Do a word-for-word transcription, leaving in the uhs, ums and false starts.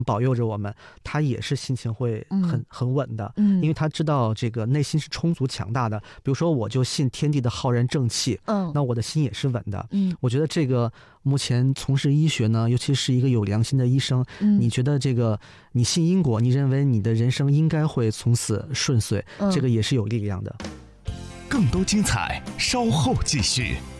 保佑着我们，他也是心情会很、嗯、很稳的， 嗯， 因为他知道这个内心是充足强大的。比如说我就信天地的浩然正气， 嗯， 那我的心也是稳的。 嗯， 我觉得这个目前从事医学呢，尤其是一个有良心的医生， 嗯， 你觉得这个你信因果，你认为你的人生应该会从此顺遂， 嗯， 这个也是有力量的。 更多精彩稍后继续。